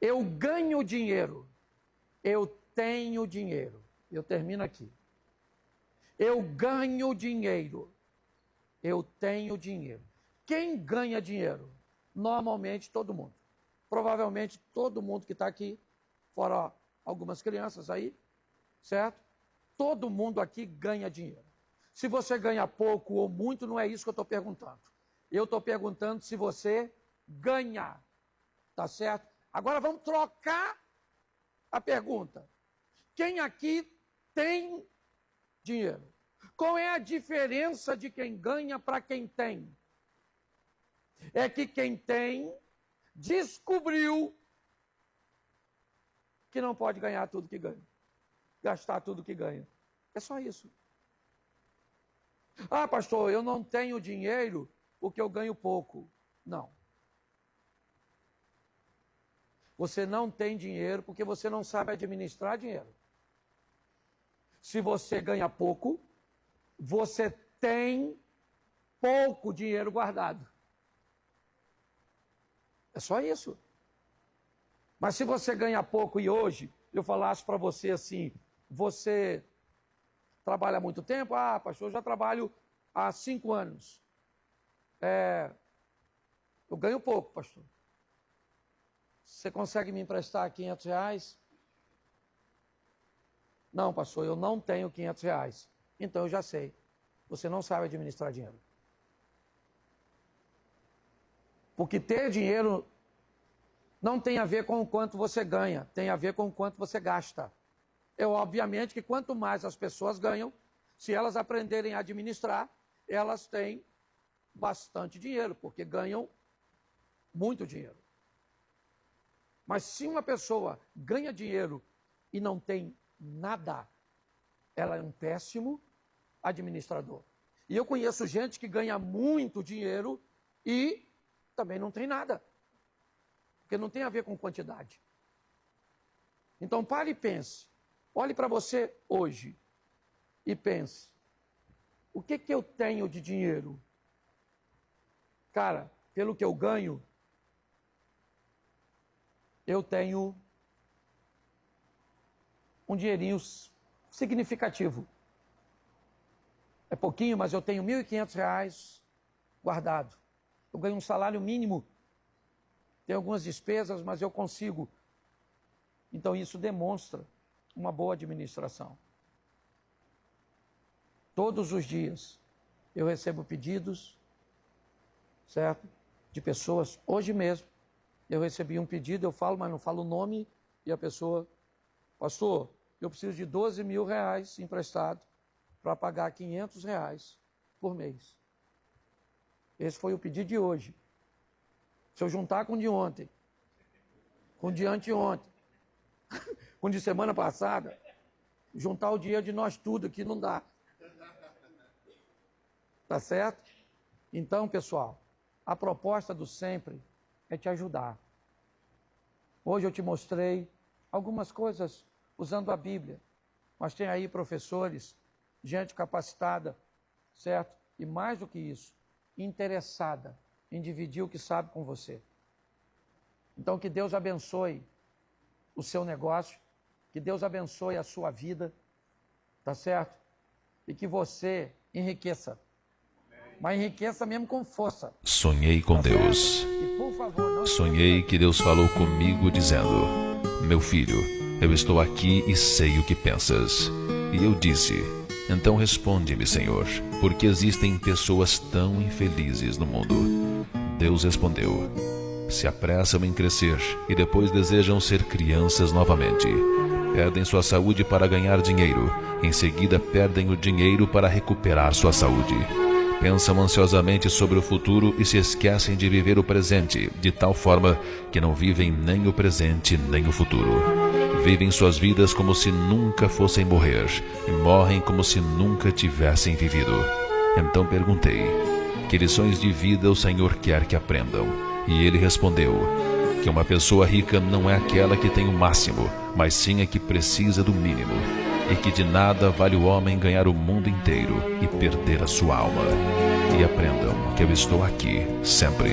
Eu ganho dinheiro. Eu tenho dinheiro. Eu termino aqui. Eu ganho dinheiro. Eu tenho dinheiro. Quem ganha dinheiro? Normalmente todo mundo. Provavelmente todo mundo que está aqui, fora algumas crianças aí, certo? Todo mundo aqui ganha dinheiro. Se você ganha pouco ou muito, não é isso que eu estou perguntando. Eu estou perguntando se você ganha. Tá certo? Agora vamos trocar a pergunta. Quem aqui tem dinheiro? Qual é a diferença de quem ganha para quem tem? É que quem tem descobriu que não pode ganhar tudo que ganha, gastar tudo que ganha. É só isso. Ah, pastor, eu não tenho dinheiro porque eu ganho pouco. Não. Você não tem dinheiro porque você não sabe administrar dinheiro. Se você ganha pouco, você tem pouco dinheiro guardado. É só isso. Mas se você ganha pouco e hoje eu falasse para você assim, você trabalha há muito tempo? Ah, pastor, eu já trabalho há 5 anos. Eu ganho pouco, pastor. Você consegue me emprestar R$500? Não, pastor, eu não tenho R$500. Então eu já sei. Você não sabe administrar dinheiro. Porque ter dinheiro não tem a ver com o quanto você ganha, tem a ver com o quanto você gasta. É obviamente que quanto mais as pessoas ganham, se elas aprenderem a administrar, elas têm bastante dinheiro, porque ganham muito dinheiro. Mas se uma pessoa ganha dinheiro e não tem nada, ela é um péssimo administrador. E eu conheço gente que ganha muito dinheiro e também não tem nada. Porque não tem a ver com quantidade. Então pare e pense. Olhe para você hoje e pense. O que eu tenho de dinheiro? Cara, pelo que eu ganho, eu tenho um dinheirinho significativo. É pouquinho, mas eu tenho R$1.500 guardado. Eu ganho um salário mínimo. Tem algumas despesas, mas eu consigo. Então isso demonstra uma boa administração. Todos os dias eu recebo pedidos, certo? De pessoas. Hoje mesmo eu recebi um pedido, eu falo, mas não falo o nome, e a pessoa, pastor, eu preciso de R$12.000 emprestado para pagar R$500 por mês. Esse foi o pedido de hoje. Se eu juntar com o de ontem, com o de anteontem, com o de semana passada, juntar o dinheiro de nós tudo aqui não dá. Tá certo? Então, pessoal, a proposta do sempre é te ajudar. Hoje eu te mostrei algumas coisas usando a Bíblia, mas tem aí professores, gente capacitada, certo? E mais do que isso, interessada em dividir o que sabe com você. Então que Deus abençoe o seu negócio, que Deus abençoe a sua vida, tá certo? E que você enriqueça. Mas enriqueça mesmo com força. Sonhei com Deus. E, por favor, não... Sonhei que Deus falou comigo dizendo: meu filho, eu estou aqui e sei o que pensas. E eu disse: então responde-me, Senhor, porque existem pessoas tão infelizes no mundo. Deus respondeu: se apressam em crescer e depois desejam ser crianças novamente. Perdem sua saúde para ganhar dinheiro, em seguida perdem o dinheiro para recuperar sua saúde. Pensam ansiosamente sobre o futuro e se esquecem de viver o presente, de tal forma que não vivem nem o presente nem o futuro. Vivem suas vidas como se nunca fossem morrer e morrem como se nunca tivessem vivido. Então perguntei: que lições de vida o Senhor quer que aprendam? E ele respondeu: que uma pessoa rica não é aquela que tem o máximo, mas sim a que precisa do mínimo, e que de nada vale o homem ganhar o mundo inteiro e perder a sua alma. E aprendam que eu estou aqui sempre.